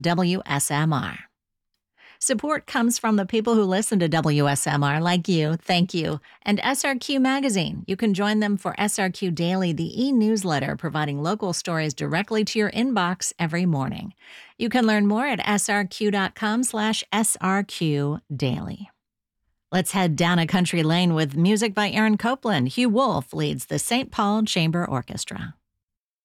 WSMR. Support comes from the people who listen to WSMR, like you. Thank you. And SRQ Magazine. You can join them for SRQ Daily, the e-newsletter providing local stories directly to your inbox every morning. You can learn more at srq.com/SRQ Daily. Let's head down a country lane with music by Aaron Copland. Hugh Wolf leads the St. Paul Chamber Orchestra.